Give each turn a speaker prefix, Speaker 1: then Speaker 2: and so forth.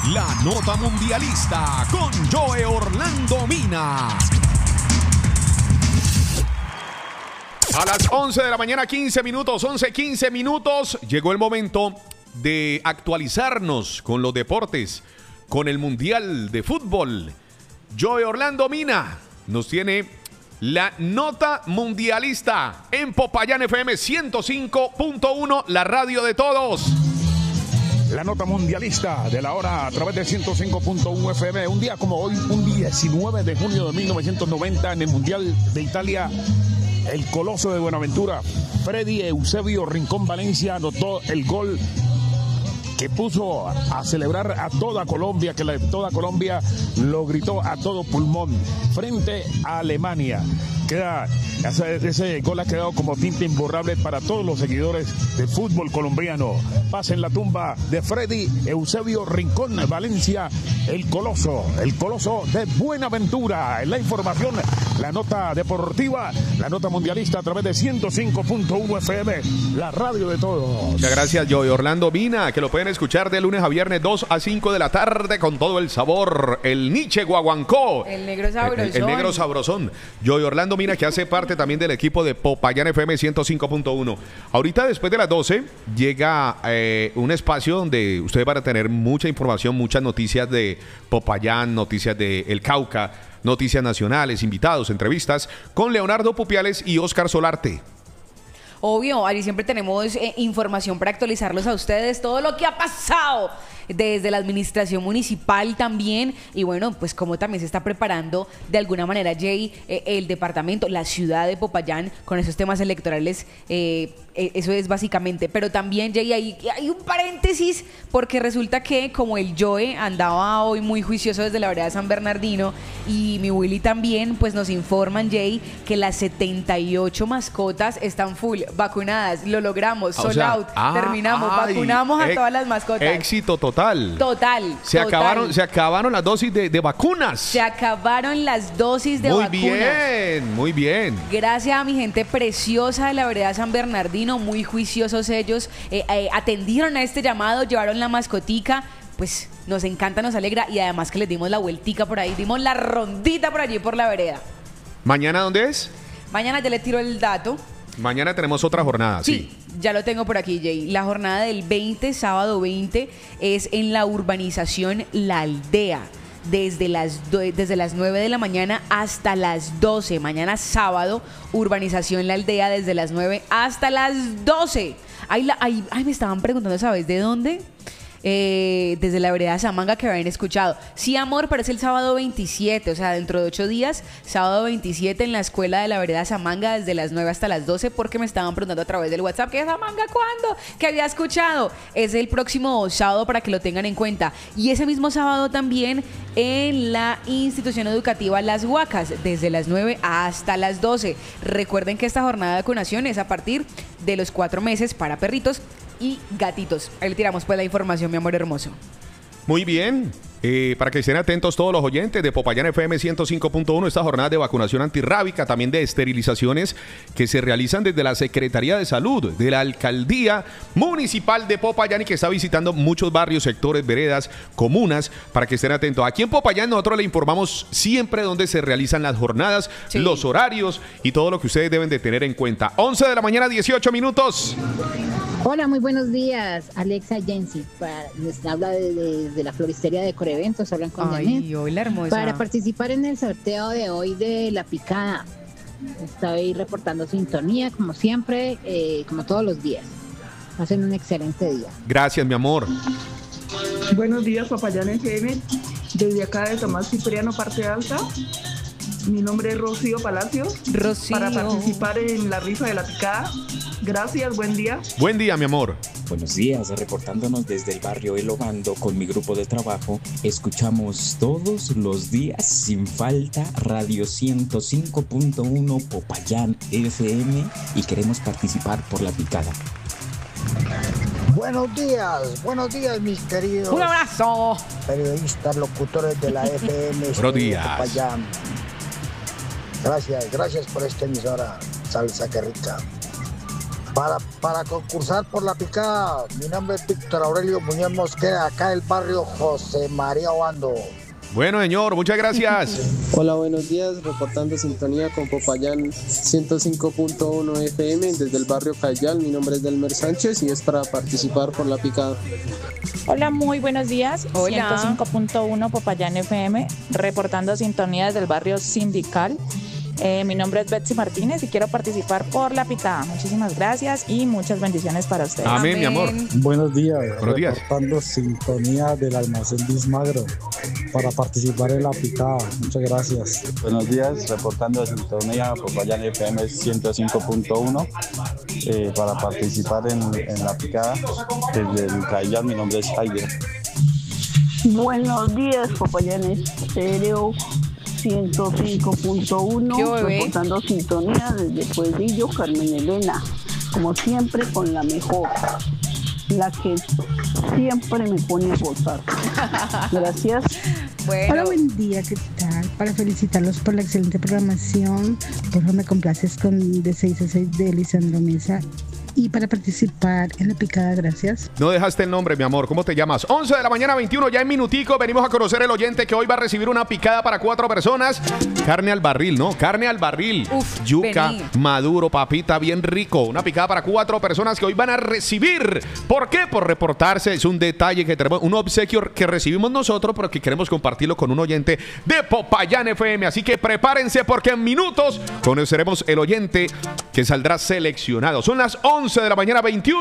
Speaker 1: La Nota Mundialista con Joe Orlando Mina. A las 11 de la mañana, 15 minutos, 11:15 minutos. Llegó el momento de actualizarnos con los deportes, con el Mundial de Fútbol. Joe Orlando Mina nos tiene la Nota Mundialista en Popayán FM 105.1, la radio de todos.
Speaker 2: La Nota Mundialista de la hora a través de 105.1 FM. Un día como hoy, un 19 de junio de 1990, en el Mundial de Italia, el Coloso de Buenaventura, Freddy Eusebio Rincón Valencia, anotó el gol que puso a celebrar a toda Colombia, que toda Colombia lo gritó a todo pulmón frente a Alemania. Ese gol ha quedado como tinta imborrable para todos los seguidores del fútbol colombiano. Pasa en la tumba de Freddy Eusebio Rincón Valencia, el Coloso de Buenaventura. En la información, la nota deportiva, la Nota Mundialista a través de 105.1 FM, la radio de todos.
Speaker 1: Muchas gracias, Joey Orlando Mina, que lo pueden escuchar de lunes a viernes 2 a 5 de la tarde con todo el sabor. El Niche Guaguancó.
Speaker 3: El negro sabrosón.
Speaker 1: El negro sabrosón. Joey Orlando Mina, que hace parte también del equipo de Popayán FM 105.1. Ahorita, después de las 12, llega un espacio donde ustedes van a tener mucha información, muchas noticias de Popayán, noticias de El Cauca, noticias nacionales, invitados, entrevistas con Leonardo Pupiales y Oscar Solarte.
Speaker 3: Obvio, ahí siempre tenemos información para actualizarlos a ustedes, todo lo que ha pasado desde la administración municipal también, y bueno, pues como también se está preparando de alguna manera, Jay, el departamento, la ciudad de Popayán con esos temas electorales, eso es básicamente, pero también, Jay, hay un paréntesis, porque resulta que como el Joe andaba hoy muy juicioso desde la vereda de San Bernardino, y mi Willy también, pues nos informan, Jay, que las 78 mascotas están full, vacunadas, lo logramos, sold out, terminamos, vacunamos a todas las mascotas.
Speaker 1: Éxito total. Se acabaron las dosis de vacunas.
Speaker 3: Se acabaron las dosis de vacunas.
Speaker 1: Muy bien.
Speaker 3: Gracias a mi gente preciosa de la vereda San Bernardino, muy juiciosos ellos, atendieron a este llamado, llevaron la mascotica. Pues nos encanta, nos alegra, y además que les dimos la vueltica por ahí, dimos la rondita por allí por la vereda.
Speaker 1: ¿Mañana dónde es?
Speaker 3: Mañana ya le tiro el dato.
Speaker 1: Mañana tenemos otra jornada, sí.
Speaker 3: Ya lo tengo por aquí, Jay. La jornada del 20, sábado 20, es en la urbanización La Aldea. Desde las 9 de la mañana hasta las 12. Mañana sábado, urbanización La Aldea, desde las 9 hasta las 12. Me estaban preguntando, ¿sabes de dónde? Desde la vereda Samanga, que habían escuchado. Sí, amor, pero es el sábado 27, o sea, dentro de 8 días, sábado 27 en la escuela de la vereda Samanga, desde las 9 hasta las 12, porque me estaban preguntando a través del WhatsApp, ¿qué es Samanga? ¿Cuándo? ¿Qué había escuchado? Es el próximo sábado, para que lo tengan en cuenta. Y ese mismo sábado también en la institución educativa Las Huacas, desde las 9 hasta las 12. Recuerden que esta jornada de vacunación es a partir de los 4 meses para perritos y gatitos. Ahí le tiramos pues la información, mi amor hermoso.
Speaker 1: Muy bien. Para que estén atentos todos los oyentes de Popayán FM 105.1, esta jornada de vacunación antirrábica, también de esterilizaciones que se realizan desde la Secretaría de Salud de la Alcaldía Municipal de Popayán, y que está visitando muchos barrios, sectores, veredas, comunas, para que estén atentos. Aquí en Popayán nosotros le informamos siempre dónde se realizan las jornadas, sí, los horarios y todo lo que ustedes deben de tener en cuenta. 11 de la mañana, 18 minutos.
Speaker 4: Hola, muy buenos días, Alexa Jensi. Les habla de la floristería de Coreventos, hablan con Janet.
Speaker 3: Hola, hermosa.
Speaker 4: Para participar en el sorteo de hoy de la picada, estoy reportando sintonía, como siempre, como todos los días. Hacen un excelente día.
Speaker 1: Gracias, mi amor.
Speaker 5: Buenos días, Popayán FM. Desde acá de Tomás Cipriano, parte alta. Mi nombre es Rocío Palacios.
Speaker 3: Rocío.
Speaker 5: Para participar en la rifa de la picada. Gracias, buen día.
Speaker 1: Buen día, mi amor.
Speaker 6: Buenos días, reportándonos desde el barrio El Obando con mi grupo de trabajo. Escuchamos todos los días sin falta Radio 105.1 Popayán FM y queremos participar por la picada.
Speaker 7: Buenos días mis queridos.
Speaker 3: Un abrazo.
Speaker 7: Periodistas, locutores de la FM.
Speaker 1: Buenos días.
Speaker 7: Popayán. Gracias por esta emisora. Salsa que rica. Para concursar por la picada, mi nombre es Víctor Aurelio Muñoz Mosquera, acá del barrio José María Obando.
Speaker 1: Bueno, señor, muchas gracias.
Speaker 8: Hola, buenos días, reportando sintonía con Popayán 105.1 FM desde el barrio Cayal. Mi nombre es Delmer Sánchez y es para participar por la picada.
Speaker 9: Hola, muy buenos días.
Speaker 3: Hola.
Speaker 9: 105.1 Popayán FM, reportando sintonía desde el barrio Sindical. Mi nombre es Betsy Martínez y quiero participar por la picada. Muchísimas gracias y muchas bendiciones para ustedes.
Speaker 1: Amén, mi amor.
Speaker 10: Buenos días.
Speaker 1: Buenos días.
Speaker 10: Reportando sintonía del almacén Bismagro para participar en la picada. Muchas gracias.
Speaker 11: Buenos días, reportando sintonía Popayán FM 105.1 para participar en la picada desde el Cayal. Mi nombre es Javier.
Speaker 12: Buenos días, Popayán Estéreo 105.1, reportando sintonía desde Pueblillo, Carmen Elena, como siempre con la mejor, la que siempre me pone a gozar. Gracias.
Speaker 3: Bueno.
Speaker 13: Hola, buen día, ¿qué tal? Para felicitarlos por la excelente programación, por favor me complaces con de 6 a 6 de Lisandro Mesa. Y para participar en la picada, gracias.
Speaker 1: No dejaste el nombre, mi amor. ¿Cómo te llamas? 11 de la mañana, 21, ya en minutico. Venimos a conocer el oyente que hoy va a recibir una picada para 4 personas. Carne al barril, ¿no? Carne al barril.
Speaker 3: Uf,
Speaker 1: yuca,
Speaker 3: vení.
Speaker 1: maduro, papita, bien rico. Una picada para 4 personas que hoy van a recibir. ¿Por qué? Por reportarse. Es un detalle que tenemos, un obsequio que recibimos nosotros, pero que queremos compartirlo con un oyente de Popayán FM. Así que prepárense porque en minutos conoceremos el oyente que saldrá seleccionado. Son las 11 de la mañana, 21.